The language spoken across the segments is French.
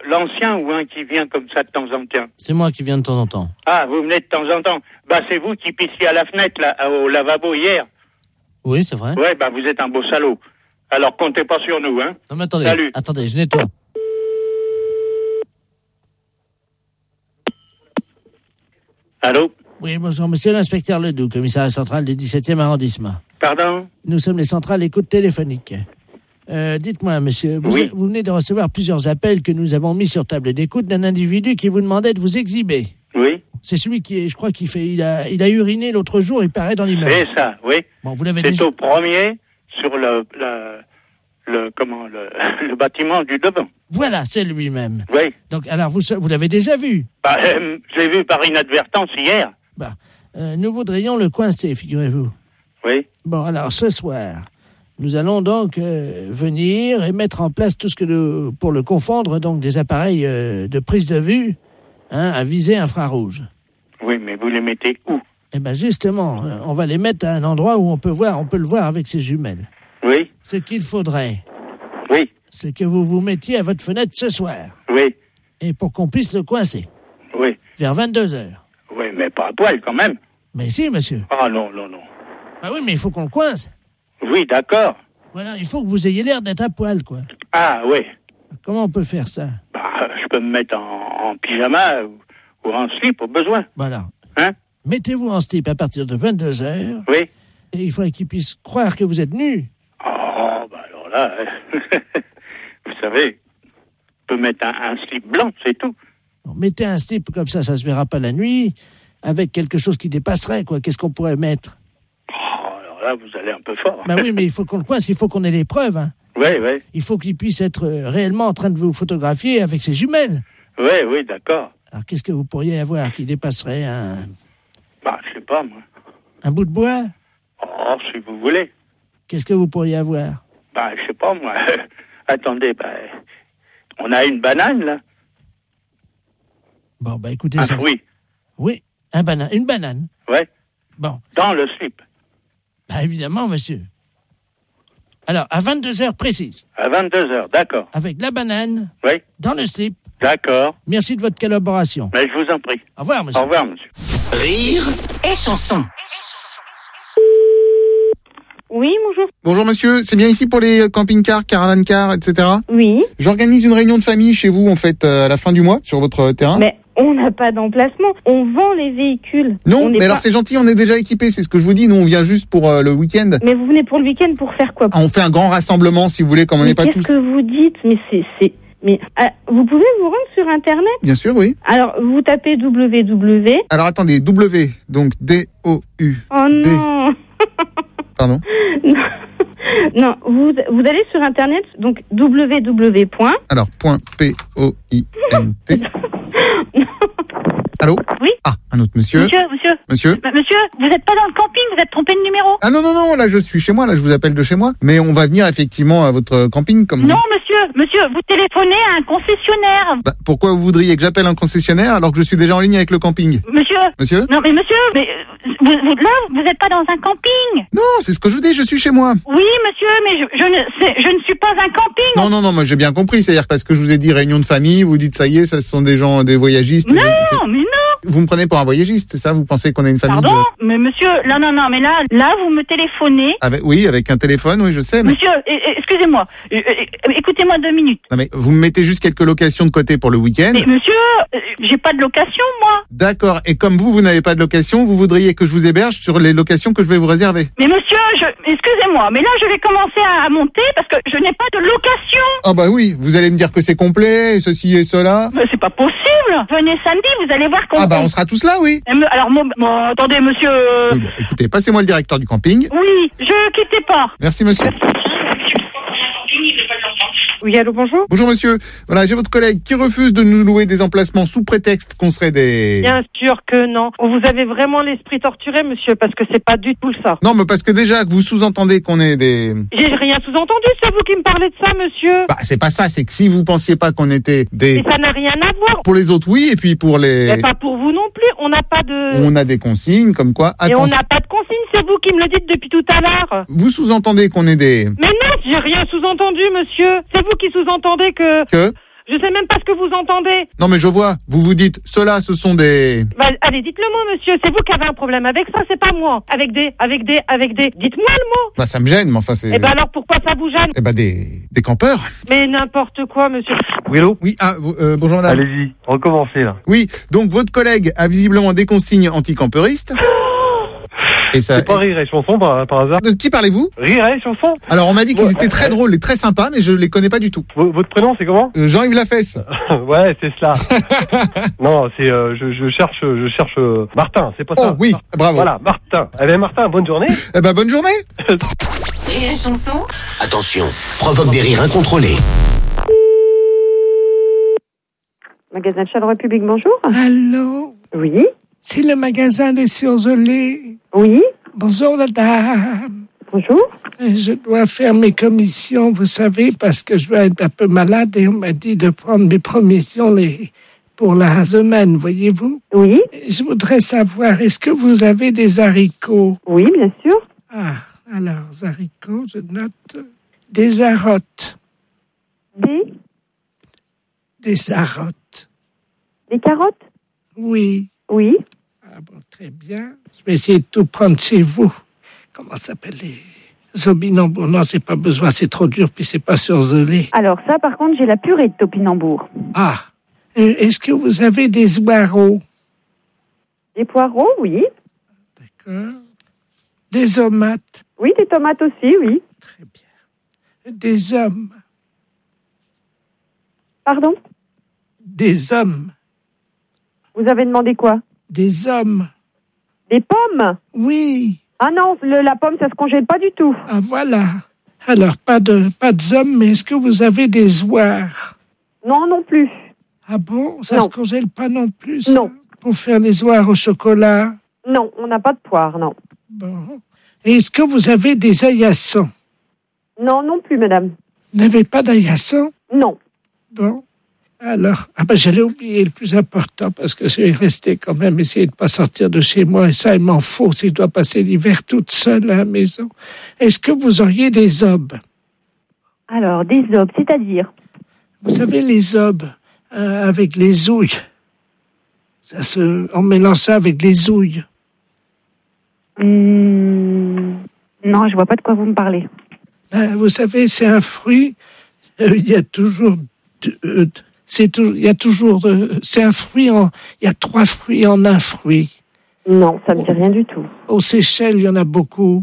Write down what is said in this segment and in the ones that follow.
l'ancien ou un qui vient comme ça de temps en temps? C'est moi qui viens de temps en temps. Ah, vous venez de temps en temps. Bah, c'est vous qui pissiez à la fenêtre, là, au lavabo hier. Oui, c'est vrai. Ouais, bah, vous êtes un beau salaud. Alors, comptez pas sur nous, hein. Non, mais attendez. Salut. Attendez, je nettoie. Allô? Oui, bonjour, monsieur l'inspecteur Ledoux, commissariat central du 17e arrondissement. Pardon? Nous sommes les centrales écoute téléphonique. Dites-moi, monsieur, vous venez de recevoir plusieurs appels que nous avons mis sur table d'écoute d'un individu qui vous demandait de vous exhiber. Oui. C'est celui qui, je crois, il a uriné l'autre jour, il paraît dans l'immeuble. C'est ça, oui. Bon, vous l'avez C'est au premier, sur le bâtiment du devant. Voilà, c'est lui-même. Oui. Donc, alors, vous l'avez déjà vu? Bah, je l'ai vu par inadvertance hier. Bah, nous voudrions le coincer, figurez-vous. Oui. Bon, alors, ce soir, nous allons donc venir et mettre en place tout ce que pour le confondre, donc des appareils de prise de vue, à visée infrarouge. Oui, mais vous les mettez où? Eh ben justement, on va les mettre à un endroit où on peut le voir avec ses jumelles. Oui. Ce qu'il faudrait, oui, c'est que vous vous mettiez à votre fenêtre ce soir. Oui. Et pour qu'on puisse le coincer. Oui. Vers 22h. Oui, mais pas à poil quand même. Mais si, monsieur. Ah non. Bah oui, mais il faut qu'on le coince. Oui, d'accord. Voilà, il faut que vous ayez l'air d'être à poil, quoi. Ah, oui. Comment on peut faire ça? Bah, je peux me mettre en pyjama ou en slip au besoin. Voilà. Hein? Mettez-vous en slip à partir de 22h. Oui. Et il faudrait qu'il puisse croire que vous êtes nu. Oh, bah alors là, vous savez, je peux mettre un slip blanc, c'est tout. Bon, mettez un slip comme ça se verra pas la nuit, avec quelque chose qui dépasserait, quoi. Qu'est-ce qu'on pourrait mettre? Oh, alors là, vous allez un peu fort. Bah oui, mais il faut qu'on le coince, il faut qu'on ait les preuves, hein. Oui. Il faut qu'il puisse être réellement en train de vous photographier avec ses jumelles. Oui, d'accord. Alors, qu'est-ce que vous pourriez avoir qui dépasserait un... Bah, je sais pas, moi. Un bout de bois? Oh, si vous voulez. Qu'est-ce que vous pourriez avoir? Bah, je sais pas, moi. Attendez, on a une banane, là. Bon, bah, écoutez... ça... Oui. Oui, une banane. Ouais. Bon. Dans le slip. Bah, évidemment, monsieur. Alors, à 22h précises. À 22h, d'accord. Avec la banane. Oui. Dans le slip. D'accord. Merci de votre collaboration. Mais je vous en prie. Au revoir, monsieur. Au revoir, monsieur. Rire et chanson. Oui, bonjour. Bonjour monsieur, c'est bien ici pour les camping-cars, caravan-cars, etc. Oui. J'organise une réunion de famille chez vous, en fait, à la fin du mois, sur votre terrain. Mais on n'a pas d'emplacement, on vend les véhicules. Non, mais alors c'est gentil, on est déjà équipés, c'est ce que je vous dis, nous on vient juste pour le week-end. Mais vous venez pour le week-end pour faire quoi? On fait un grand rassemblement, si vous voulez, comme on n'est pas tous... Qu'est-ce que vous dites? Mais Mais vous pouvez vous rendre sur Internet? Bien sûr, oui. Alors, vous tapez www... Alors attendez, W, donc D-O-U. Oh non. Pardon? Non, vous allez sur Internet, donc www. Alors, .P-O-I-N-T. Allô? Oui. Ah, un autre monsieur. Monsieur, vous n'êtes pas dans le camping, vous êtes trompé de numéro. Ah non, là je suis chez moi, là je vous appelle de chez moi. Mais on va venir effectivement à votre camping comme... Non, monsieur, vous téléphonez à un concessionnaire. Bah, pourquoi vous voudriez que j'appelle un concessionnaire alors que je suis déjà en ligne avec le camping? Monsieur? Non, mais monsieur, vous n'êtes pas dans un camping. Non, c'est ce que je vous dis, je suis chez moi. Oui, monsieur, mais je ne suis pas un camping. Non, moi j'ai bien compris, c'est-à-dire parce que je vous ai dit réunion de famille, vous dites ça y est, ça ce sont des gens, des voyagistes. Non, mais non. Vous me prenez pour un voyagiste, c'est ça? Vous pensez qu'on est une famille? Pardon? Mais monsieur, non, mais là, vous me téléphonez. Avec un téléphone, oui, je sais, mais... Monsieur, excusez-moi, écoutez-moi 2 minutes. Non, mais vous me mettez juste quelques locations de côté pour le week-end. Mais monsieur, j'ai pas de location, moi. D'accord, et comme vous n'avez pas de location, vous voudriez que je vous héberge sur les locations que je vais vous réserver. Mais monsieur, excusez-moi, mais là, je vais commencer à monter parce que je n'ai pas de location. Ah bah oui, vous allez me dire que c'est complet, ceci et cela. Mais c'est pas possible. Venez samedi, vous allez voir qu'on... Ah bah on sera tous là, oui. Alors, attendez, monsieur... Oui, bah, écoutez, passez-moi le directeur du camping. Oui, quittez pas. Merci, monsieur. Oui, allô, bonjour. Bonjour monsieur, voilà, j'ai votre collègue qui refuse de nous louer des emplacements sous prétexte qu'on serait des... Bien sûr que non. Vous avez vraiment l'esprit torturé, monsieur, parce que c'est pas du tout ça. Non, mais parce que déjà que vous sous-entendez qu'on est des... J'ai rien sous-entendu, c'est vous qui me parlez de ça, monsieur. Bah, c'est pas ça, c'est que si vous pensiez pas qu'on était des... Et ça n'a rien à voir. Pour les autres, oui, et puis pour les... Mais pas pour vous non plus, on n'a pas de... On a des consignes, comme quoi... Et on n'a pas de consignes, c'est vous qui me le dites depuis tout à l'heure. Vous sous-entendez qu'on est des... Mais non, j'ai rien sous-entendu, monsieur. C'est vous qui sous-entendez que... Je sais même pas ce que vous entendez. Non mais je vois, vous vous dites, ceux-là, ce sont des... Bah, allez, dites le mot, monsieur. C'est vous qui avez un problème avec ça, c'est pas moi. Avec des... Dites-moi le mot. Bah ça me gêne, mais enfin c'est... Eh ben alors, pourquoi ça vous gêne? Eh ben des campeurs. Mais n'importe quoi, monsieur. Oui, allô? Oui, bonjour madame. Allez-y, recommencez là. Oui, donc votre collègue a visiblement des consignes anti-camperistes. Et ça... C'est pas Rire et Chanson par hasard? De qui parlez-vous? Rire et Chanson? Alors on m'a dit qu'ils étaient très drôles et très sympas, mais je les connais pas du tout. Votre prénom c'est comment? Jean-Yves Lafesse. Ouais, c'est cela. Non, c'est je cherche Martin, c'est pas ça. Oh oui, bravo. Voilà, Martin. Eh bien Martin, bonne journée. Eh ben bonne journée. Rire et Chanson. Attention, provoque des rires incontrôlés. Magasin de Charleroi Public, bonjour. Allô? Oui. C'est le magasin des surgelés. Oui. Bonjour, la dame. Bonjour. Je dois faire mes commissions, vous savez, parce que je vais être un peu malade et on m'a dit de prendre mes provisions pour la semaine, voyez-vous? Oui. Je voudrais savoir, est-ce que vous avez des haricots? Oui, bien sûr. Ah, alors, haricots, je note. Des arottes. Des arottes. Des carottes? Oui. Oui. Ah bon, très bien. Je vais essayer de tout prendre chez vous. Comment ça s'appelle les opinambours? Non, c'est pas besoin, c'est trop dur, puis c'est pas surgelé. Alors ça, par contre, j'ai la purée de topinambour. Ah, est-ce que vous avez des oireaux? Des poireaux, oui. D'accord. Des tomates? Oui, des tomates aussi, oui. Très bien. Des hommes? Pardon? Des hommes? Vous avez demandé quoi? Des hommes? Des pommes? Oui. Ah non, la pomme, ça se congèle pas du tout. Ah voilà. Alors, pas de hommes, mais est-ce que vous avez des oies? Non, non plus. Ah bon? Ça Non. se congèle pas non plus? Ça, Non. pour faire les oies au chocolat? Non, on n'a pas de poire, non. Bon. Et est-ce que vous avez des aillassons? Non, non plus, madame. Vous n'avez pas d'aillassons? Non. Bon. Alors, j'allais oublier le plus important parce que je vais rester quand même essayer de pas sortir de chez moi et ça, il m'en faut si je dois passer l'hiver toute seule à la maison. Est-ce que vous auriez des obes? Alors, des obes, c'est-à-dire? Vous savez, les obes avec les ouilles. On mélange ça avec les ouilles. Non, je vois pas de quoi vous me parlez. Vous savez, c'est un fruit. Il y a toujours... c'est un fruit il y a 3 fruits en un fruit. Non, ça me dit rien du tout. Aux Seychelles, il y en a beaucoup.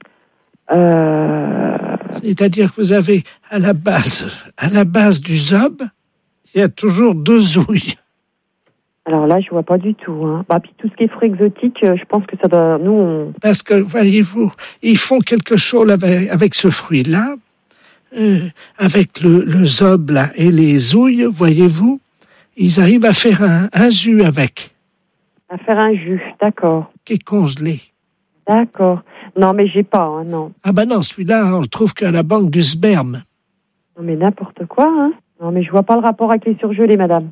C'est-à-dire que vous avez à la base du zob, il y a toujours 2 ouilles. Alors là, je vois pas du tout. Hein. Puis tout ce qui est fruits exotiques, je pense que ça doit... Parce que, voyez-vous, ils font quelque chose avec ce fruit-là, avec le zob là, et les ouilles, voyez-vous, ils arrivent à faire un jus avec. À faire un jus, d'accord. Qui est congelé. D'accord. Non, mais j'ai pas, hein, non. Ah non, celui-là, on le trouve qu'à la banque du sperme. Non, mais n'importe quoi, hein. Non, mais je vois pas le rapport avec les surgelés, madame.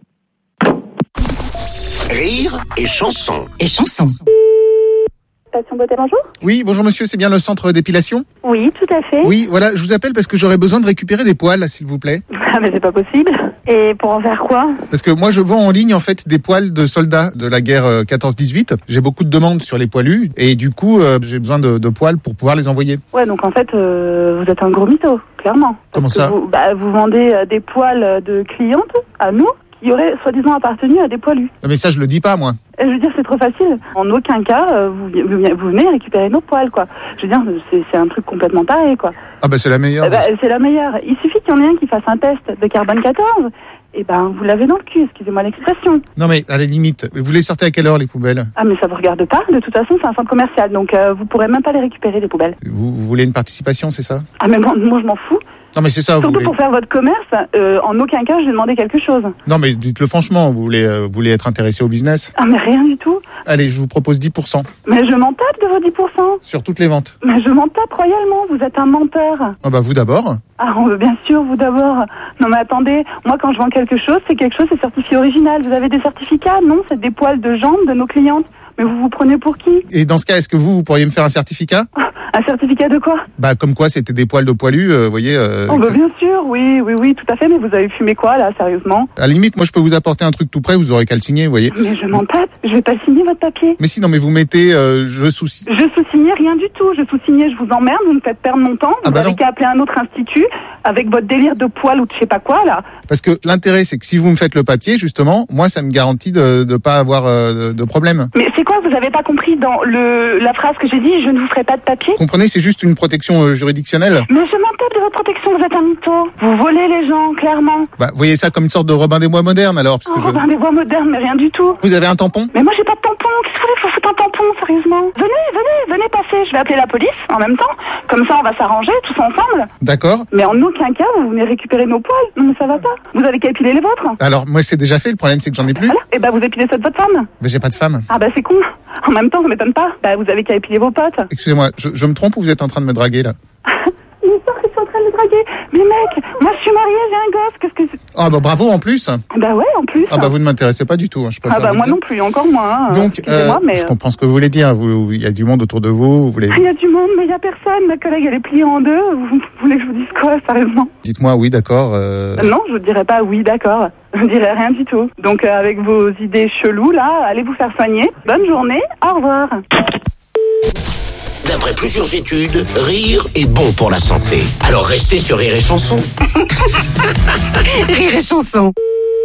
Rire et Chanson. Et Chanson. Station Beauté, bonjour. Oui, bonjour monsieur, c'est bien le centre d'épilation? Oui, tout à fait. Oui, voilà, je vous appelle parce que j'aurais besoin de récupérer des poils, s'il vous plaît. Ah, mais c'est pas possible. Et pour en faire quoi? Parce que moi, je vends en ligne, en fait, des poils de soldats de la guerre 14-18. J'ai beaucoup de demandes sur les poilus et du coup, j'ai besoin de poils pour pouvoir les envoyer. Ouais, donc en fait, vous êtes un gros mytho, clairement. Comment ça? Vous vendez des poils de clientes à nous qui auraient soi-disant appartenu à des poilus. Non, mais ça, je le dis pas, moi. Et je veux dire, c'est trop facile. En aucun cas, vous venez récupérer nos poils, quoi. Je veux dire, c'est un truc complètement pareil, quoi. Ah c'est la meilleure. C'est la meilleure. Il suffit qu'il y en ait un qui fasse un test de carbone 14, et vous l'avez dans le cul, excusez-moi l'expression. Non, mais à la limite, vous les sortez à quelle heure, les poubelles? Ah, mais ça vous regarde pas. De toute façon, c'est un centre commercial, donc vous pourrez même pas les récupérer, les poubelles. Vous voulez une participation, c'est ça? Ah, mais moi je m'en fous. Non, mais c'est ça, Surtout vous voulez... pour faire votre commerce, en aucun cas, je vais demander quelque chose. Non, mais dites-le franchement, vous voulez être intéressé au business? Ah, mais rien du tout. Allez, je vous propose 10%. Mais je m'en tape de vos 10%. Sur toutes les ventes. Mais je m'en tape royalement, vous êtes un menteur. Ah vous d'abord. Ah, bien sûr, vous d'abord. Non, mais attendez, moi quand je vends quelque chose, c'est certifié original. Vous avez des certificats? Non, c'est des poils de jambes de nos clientes. Mais vous vous prenez pour qui? Et dans ce cas, est-ce que vous pourriez me faire un certificat? Un certificat de quoi? Bah, comme quoi c'était des poils de poilu, vous voyez. Oh, bah, bien sûr, oui, tout à fait, mais vous avez fumé quoi, là, sérieusement? À la limite, moi, je peux vous apporter un truc tout prêt, vous aurez qu'à le signer, vous voyez. Mais je m'en tape, je vais pas signer votre papier. Mais si, non, mais vous mettez, je sous-signe. Je sous-signais rien du tout, je sous-signais, je vous emmerde, vous me faites perdre mon temps, vous avez qu'à appeler un autre institut, avec votre délire de poils ou de je sais pas quoi, là. Parce que l'intérêt, c'est que si vous me faites le papier, justement, moi, ça me garantit de pas avoir de problème. Mais c'est quoi, vous avez pas compris dans la phrase que j'ai dit, je ne vous ferai pas de papier? Comprenez, c'est juste une protection juridictionnelle. Mais je m'en tape de votre protection, vous êtes un mytho. Vous volez les gens, clairement. Bah, vous voyez ça comme une sorte de Robin des Bois moderne, alors, parce que Robin des Bois moderne, mais rien du tout. Vous avez un tampon? Mais moi, j'ai pas de tampon. Qu'est-ce que vous voulez que je vous foute un tampon, sérieusement? Venez passer. Je vais appeler la police en même temps. Comme ça, on va s'arranger tous ensemble. D'accord. Mais en aucun cas, vous venez récupérer nos poils. Non, mais ça va pas. Vous avez qu'à épiler les vôtres. Alors, moi, c'est déjà fait. Le problème, c'est que j'en ai plus. Voilà. Et bah, vous épilez ceux de votre femme. Mais j'ai pas de femme. Ah bah, c'est con. En même temps, ça m'étonne pas. Bah, vous avez qu'à épiler vos potes. Excusez-moi, je me trompe ou vous êtes en train de me draguer, là? Une histoire que je suis en train de me draguer. Mais mec, moi, je suis mariée, j'ai un gosse. Qu'est-ce que c'est? Ah bah, bravo, en plus. Bah ouais, en plus. Ah bah, vous ne m'intéressez pas du tout, hein, je préfère. Ah bah, moi non plus, encore moins. Hein. Donc, je comprends ce que vous voulez dire. Il y a du monde autour de vous. Vous voulez... Il y a du monde, mais il y a personne. Ma collègue, elle est pliée en deux. Vous voulez que je vous dise quoi, sérieusement? Dites-moi oui, d'accord. Non, je vous dirai pas oui, d'accord. Je ne dirai rien du tout. Donc, avec vos idées cheloues, là, allez vous faire soigner. Bonne journée, au revoir. D'après plusieurs études, rire est bon pour la santé. Alors restez sur Rire et Chanson. Rire et Chanson.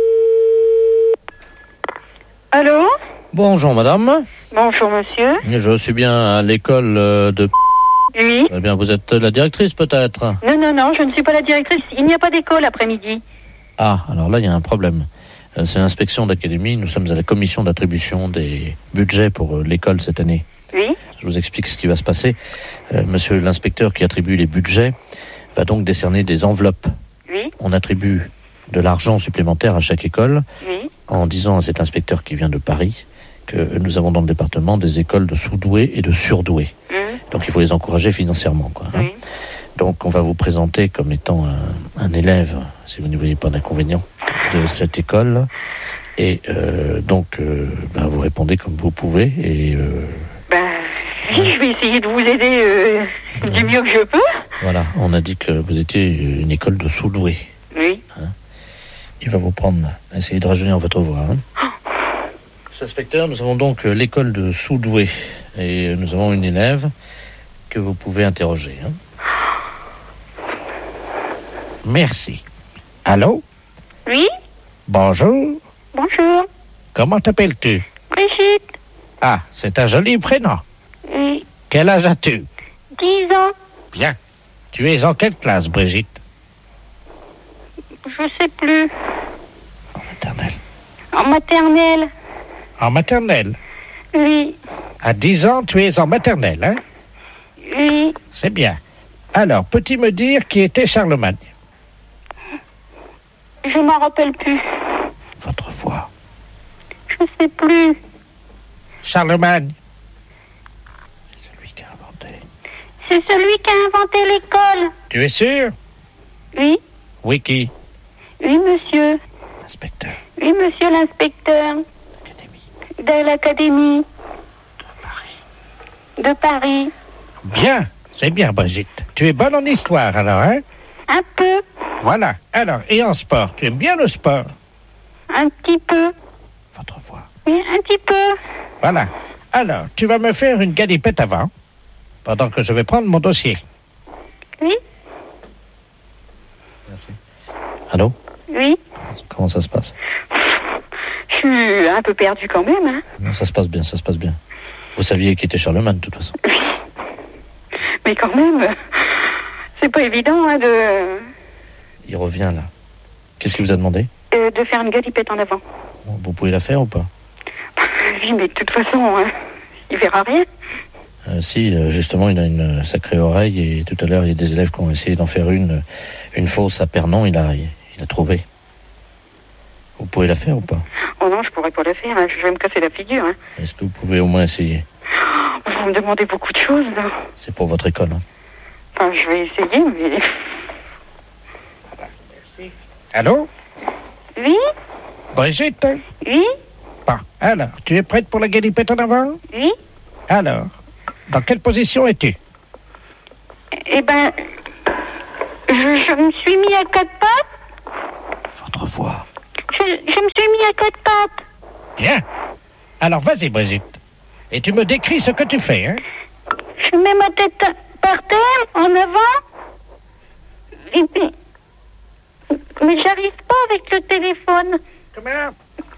Allô? Bonjour madame. Bonjour monsieur. Je suis bien à l'école de... Oui. Eh bien, vous êtes la directrice peut-être? Non, je ne suis pas la directrice. Il n'y a pas d'école après-midi. Ah, alors là, il y a un problème. C'est l'inspection d'académie. Nous sommes à la commission d'attribution des budgets pour l'école cette année. Oui. Je vous explique ce qui va se passer. Monsieur l'inspecteur qui attribue les budgets va donc décerner des enveloppes. Oui. On attribue de l'argent supplémentaire à chaque école, oui, en disant à cet inspecteur qui vient de Paris que nous avons dans le département des écoles de sous-doués et de surdoués. Donc il faut les encourager financièrement, quoi. Hein. Oui. Donc on va vous présenter comme étant un élève, si vous ne voyez pas d'inconvénient, de cette école. Et vous répondez comme vous pouvez. Et je vais essayer de vous aider du mieux que je peux. Voilà, on a dit que vous étiez une école de sous-doués. Oui. Hein. Il va vous prendre, essayer de rajeunir votre voix. Hein. Monsieur l'inspecteur, nous avons donc l'école de sous-doués. Et nous avons une élève que vous pouvez interroger. Hein. Merci. Allô? Oui? Bonjour. Bonjour. Comment t'appelles-tu? Brigitte. Ah, c'est un joli prénom. Oui. Quel âge as-tu? 10 ans. Bien. Tu es en quelle classe, Brigitte? Je sais plus. En maternelle. En maternelle. En maternelle? Oui. À 10 ans, tu es en maternelle, hein? Oui. C'est bien. Alors, peux-tu me dire qui était Charlemagne? Je m'en rappelle plus. Votre voix. Je sais plus. Charlemagne. C'est celui qui a inventé. C'est celui qui a inventé l'école. Tu es sûr? Oui. Oui, qui? Oui, monsieur. L'inspecteur. Oui, monsieur l'inspecteur. De l'académie. De Paris. Bien, c'est bien, Brigitte. Tu es bonne en histoire, alors, hein? Un peu. Voilà. Alors, et en sport? Tu aimes bien le sport? Un petit peu. Votre voix. Oui, un petit peu. Voilà. Alors, tu vas me faire une galipette avant, pendant que je vais prendre mon dossier. Oui. Merci. Allô? Oui. Comment ça se passe? Je suis un peu perdue quand même, hein. Non, ça se passe bien, ça se passe bien. Vous saviez qui était Charlemagne, de toute façon. Oui. Mais quand même, c'est pas évident, hein, de... Il revient, là. Qu'est-ce qu'il vous a demandé? De faire une galipette en avant. Vous pouvez la faire ou pas? Oui, mais de toute façon, il verra rien. Si, justement, il a une sacrée oreille et tout à l'heure, il y a des élèves qui ont essayé d'en faire une fausse à Pernon, il a trouvé. Vous pouvez la faire ou pas? Oh non, je pourrais pas la faire, hein. Je vais me casser la figure. Hein. Est-ce que vous pouvez au moins essayer? Vous me demandez beaucoup de choses, là. C'est pour votre école, hein. Enfin, je vais essayer, mais... Merci. Allô? Oui? Brigitte? Oui? pas. Alors, tu es prête pour la galipette en avant? Oui. Alors, dans quelle position es-tu? Eh ben, je me suis mis à quatre pattes. Votre voix. Je me suis mis à quatre pattes. Bien. Alors, vas-y, Brigitte. Et tu me décris ce que tu fais, hein? Je mets ma tête par terre, en avant. Et puis... Mais j'arrive pas avec le téléphone. Comment?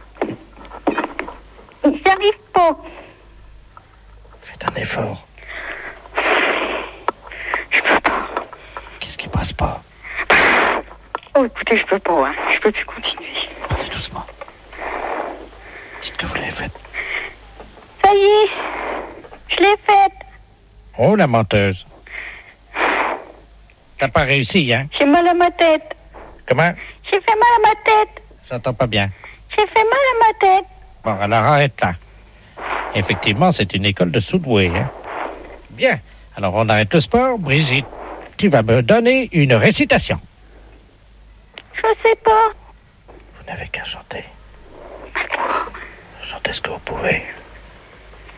J'arrive pas. Faites un effort. Je peux pas. Qu'est-ce qui passe pas? Oh, écoutez, je peux pas, hein. Je peux plus continuer. Parlez doucement. Dites que vous l'avez faite. Ça y est, je l'ai faite. Oh, la menteuse. T'as pas réussi, hein? J'ai mal à ma tête. Comment? J'ai fait mal à ma tête. J'entends pas bien. J'ai fait mal à ma tête. Bon, alors arrête là. Effectivement, c'est une école de Soudway, hein? Bien. Alors, on arrête le sport. Brigitte, tu vas me donner une récitation. Je sais pas. Vous n'avez qu'à chanter. Chantez ce que vous pouvez.